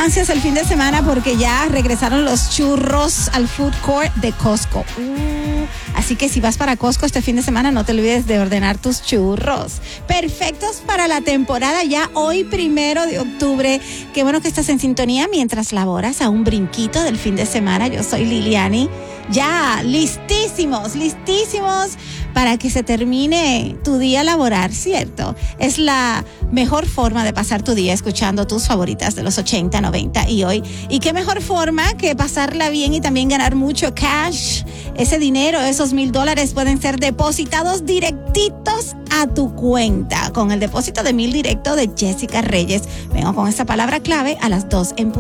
ansias el fin de semana porque ya regresaron los churros al food court de Costco. Así que si vas para Costco este fin de semana, no te olvides de ordenar tus churros. Perfectos para la temporada ya hoy, 1 de octubre. Qué bueno que estás en sintonía mientras laboras a un brinquito del fin de semana. Yo soy Liliani. Ya, listísimos para que se termine tu día laboral, ¿cierto? Es la mejor forma de pasar tu día escuchando tus favoritas de los 80, 90 y hoy. Y qué mejor forma que pasarla bien y también ganar mucho cash. Ese dinero, esos $1,000 pueden ser depositados directitos a tu cuenta con el depósito de $1,000 directo de Jessica Reyes. Vengo con esa palabra clave a las 2 en punto.